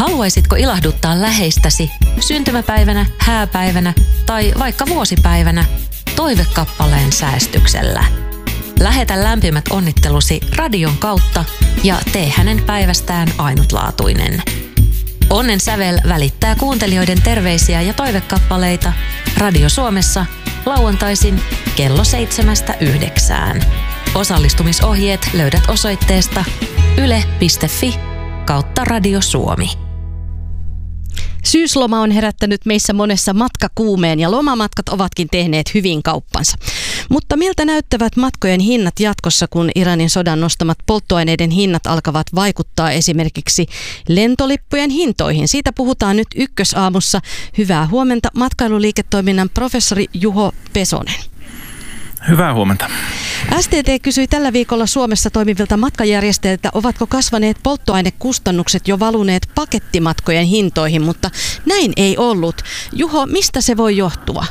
Haluaisitko ilahduttaa läheistäsi syntymäpäivänä, hääpäivänä tai vaikka vuosipäivänä toivekappaleen säästyksellä? Lähetä lämpimät onnittelusi radion kautta ja tee hänen päivästään ainutlaatuinen. Onnen sävel välittää kuuntelijoiden terveisiä ja toivekappaleita Radio Suomessa lauantaisin kello 7–9. Osallistumisohjeet löydät osoitteesta yle.fi/Radio Suomi. Syysloma on herättänyt meissä monessa matkakuumeen ja lomamatkat ovatkin tehneet hyvin kauppansa. Mutta miltä näyttävät matkojen hinnat jatkossa, kun Iranin sodan nostamat polttoaineiden hinnat alkavat vaikuttaa esimerkiksi lentolippujen hintoihin? Siitä puhutaan nyt Ykkösaamussa. Hyvää huomenta matkailuliiketoiminnan professori Juho Pesonen. Hyvää huomenta. STT kysyi tällä viikolla Suomessa toimivilta matkajärjestäjiltä, ovatko kasvaneet polttoainekustannukset jo valuneet pakettimatkojen hintoihin, mutta näin ei ollut. Juho, mistä se voi johtua?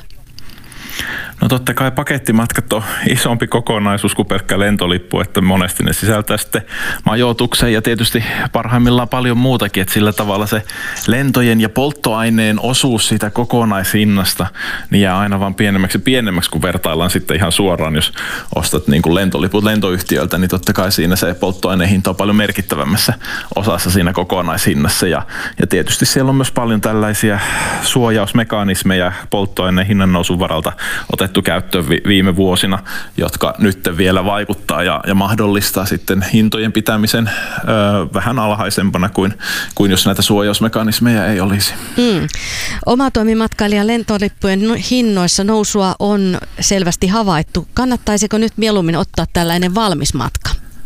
No totta kai pakettimatkat on isompi kokonaisuus kuin pelkkä lentolippu, että monesti ne sisältää sitten majoituksen ja tietysti parhaimmillaan paljon muutakin, että sillä tavalla se lentojen ja polttoaineen osuus siitä kokonaishinnasta niin jää aina vaan pienemmäksi, kun vertaillaan sitten ihan suoraan, jos ostat niin kuin lentoliput lentoyhtiöltä, niin totta kai siinä se polttoaineen hinta on paljon merkittävämmässä osassa siinä kokonaishinnassa ja tietysti siellä on myös paljon tällaisia suojausmekanismeja polttoaineen hinnan nousun varalta otettu käyttöön viime vuosina, jotka nyt vielä vaikuttaa ja mahdollistaa sitten hintojen pitämisen vähän alhaisempana kuin jos näitä suojausmekanismeja ei olisi. Omatoimimatkailijan lentolippujen hinnoissa nousua on selvästi havaittu. Kannattaisiko nyt mieluummin ottaa tällainen valmis matka?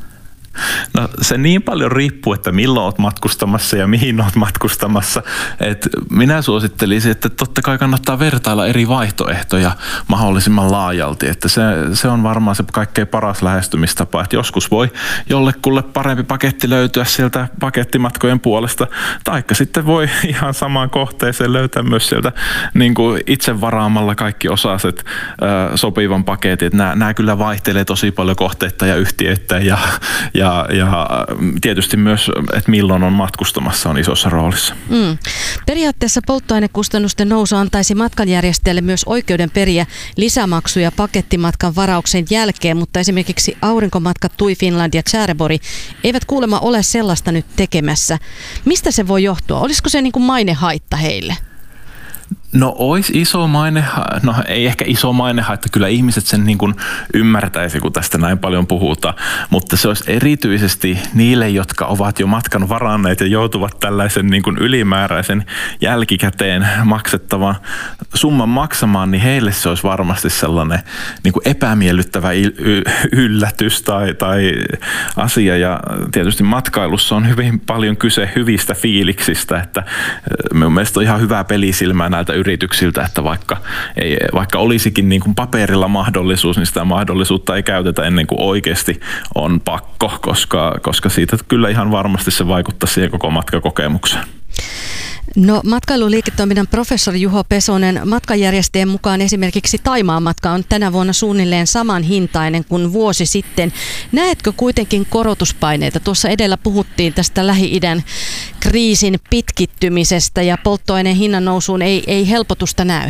No se niin paljon riippuu, että milloin olet matkustamassa ja mihin olet matkustamassa. Et minä suosittelisin, että totta kai kannattaa vertailla eri vaihtoehtoja mahdollisimman laajalti. Että se on varmaan se kaikkein paras lähestymistapa. Että joskus voi jollekulle parempi paketti löytyä sieltä pakettimatkojen puolesta. Taikka sitten voi ihan samaan kohteeseen löytää myös sieltä niin kuin itse varaamalla kaikki osaset sopivan paketin. Nämä kyllä vaihtelee tosi paljon kohteita ja yhtiöitä ja tietysti myös, että milloin on matkustamassa, on isossa roolissa. Periaatteessa polttoainekustannusten nousu antaisi matkanjärjestäjälle myös oikeuden periä lisämaksuja pakettimatkan varauksen jälkeen, mutta esimerkiksi aurinkomatkat TUI Finland ja Tjäreborg eivät kuulemma ole sellaista nyt tekemässä. Mistä se voi johtua? Olisiko se niin kuin mainehaitta heille? No olisi iso no ei ehkä iso mainehaitta, kyllä ihmiset sen niin kuin ymmärtäisi, kun tästä näin paljon puhutaan, mutta se olisi erityisesti niille, jotka ovat jo matkan varanneet ja joutuvat tällaisen niin kuin ylimääräisen jälkikäteen maksettavan summan maksamaan, niin heille se olisi varmasti sellainen niin kuin epämiellyttävä yllätys tai asia ja tietysti matkailussa on hyvin paljon kyse hyvistä fiiliksistä, että minun mielestä on ihan hyvää pelisilmää näiltä yrityksiltä, että vaikka olisikin niin kuin paperilla mahdollisuus, niin sitä mahdollisuutta ei käytetä ennen kuin oikeasti on pakko, koska siitä kyllä ihan varmasti se vaikuttaa siihen koko matkakokemukseen. No matkailuliiketoiminnan professori Juho Pesonen, matkanjärjestäjien mukaan esimerkiksi Thaimaan matka on tänä vuonna suunnilleen saman hintainen kuin vuosi sitten. Näetkö kuitenkin korotuspaineita? Tuossa edellä puhuttiin tästä Lähi-idän kriisin pitkittymisestä ja polttoaineen hinnan nousuun ei helpotusta näy.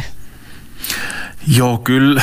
Joo, kyllä.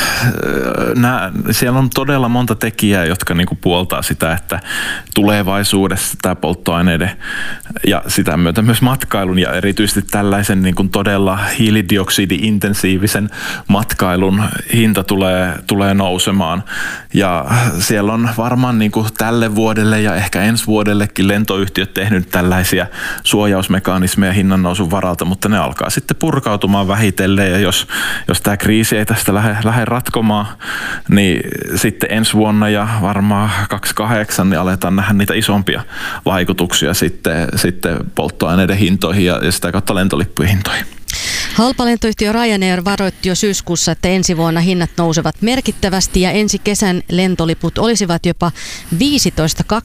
Siellä on todella monta tekijää, jotka niinku puoltaa sitä, että tulevaisuudessa tämä polttoaineiden ja sitä myötä myös matkailun ja erityisesti tällaisen niinku todella hiilidioksidi-intensiivisen matkailun hinta tulee nousemaan. Ja siellä on varmaan niinku tälle vuodelle ja ehkä ensi vuodellekin lentoyhtiöt tehnyt tällaisia suojausmekanismeja hinnan nousun varalta, mutta ne alkaa sitten purkautumaan vähitellen ja jos tämä kriisi ei tästä lähde ratkomaan, niin sitten ensi vuonna ja varmaan 2028 niin aletaan nähdä niitä isompia vaikutuksia sitten polttoaineiden hintoihin ja sitä kautta lentolippujen hintoihin. Halpalentoyhtiö Ryanair varoitti jo syyskuussa, että ensi vuonna hinnat nousevat merkittävästi ja ensi kesän lentoliput olisivat jopa 15–20%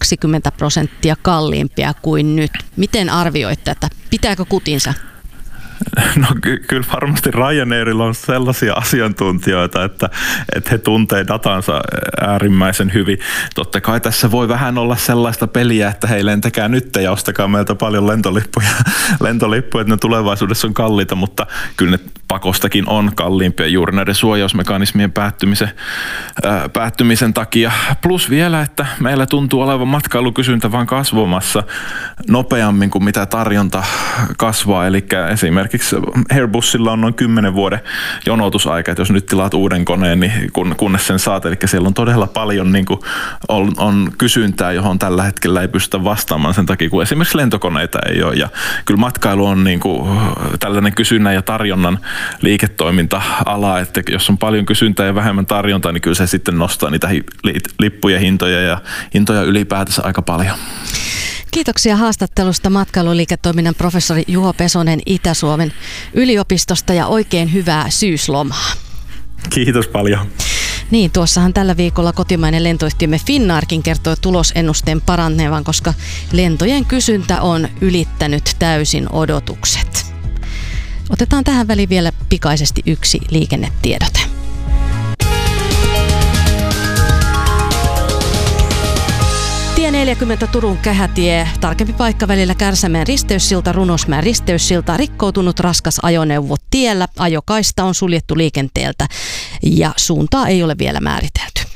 kalliimpia kuin nyt. Miten arvioit tätä? Pitääkö kutinsa? No kyllä varmasti Ryanairilla on sellaisia asiantuntijoita, että he tuntee datansa äärimmäisen hyvin. Totta kai tässä voi vähän olla sellaista peliä, että hei, lentäkää nyt ja ostakaa meiltä paljon lentolippuja, että ne tulevaisuudessa on kalliita, mutta kyllä ne pakostakin on kalliimpia juuri näiden suojausmekanismien päättymisen takia. Plus vielä, että meillä tuntuu olevan matkailukysyntä vaan kasvamassa nopeammin kuin mitä tarjonta kasvaa. Eli esimerkiksi Airbusilla on noin 10 vuoden jonotusaika, että jos nyt tilaat uuden koneen, niin kunnes sen saat. Eli siellä on todella paljon niin kuin on kysyntää, johon tällä hetkellä ei pystytä vastaamaan sen takia, kun esimerkiksi lentokoneita ei ole. Ja kyllä matkailu on niin kuin tällainen kysynnän ja tarjonnan liiketoiminta-ala, että jos on paljon kysyntää ja vähemmän tarjontaa, niin kyllä se sitten nostaa niitä lippujen hintoja ja hintoja ylipäätänsä aika paljon. Kiitoksia haastattelusta matkailuliiketoiminnan professori Juho Pesonen Itä-Suomen yliopistosta ja oikein hyvää syyslomaa. Kiitos paljon. Niin, tuossahan tällä viikolla kotimainen lentoyhtiömme Finnairkin kertoi tulosennusteen parannevan, koska lentojen kysyntä on ylittänyt täysin odotukset. Otetaan tähän väliin vielä pikaisesti yksi liikennetiedote. Tie 40 Turun Kehätie, tarkempi paikka välillä Kärsämäen risteyssilta, Runosmäen risteyssilta, rikkoutunut raskas ajoneuvo tiellä, ajokaista on suljettu liikenteeltä ja suuntaa ei ole vielä määritelty.